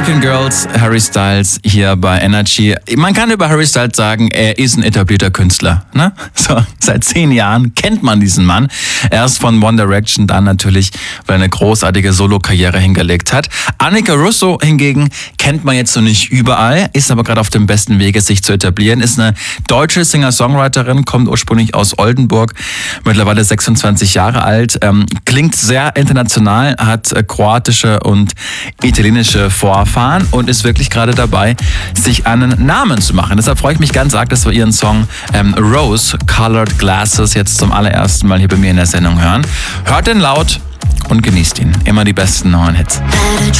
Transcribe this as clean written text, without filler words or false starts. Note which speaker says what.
Speaker 1: American Girls, Harry Styles hier bei Energy. Man kann über Harry Styles sagen, er ist ein etablierter Künstler. Ne? So, seit 10 Jahren kennt man diesen Mann. Erst von One Direction, dann natürlich, weil er eine großartige Solo-Karriere hingelegt hat. Annika Russo hingegen kennt man jetzt noch nicht überall, ist aber gerade auf dem besten Wege, sich zu etablieren. Ist eine deutsche Singer-Songwriterin, kommt ursprünglich aus Oldenburg, mittlerweile 26 Jahre alt, klingt sehr international, hat kroatische und italienische Vorfahren und ist wirklich gerade dabei, sich einen Namen zu machen. Deshalb freue ich mich ganz arg, dass wir ihren Song Rose Colored Glasses jetzt zum allerersten Mal hier bei mir in der Sendung hören. Hört den laut und genießt ihn. Immer die besten neuen Hits.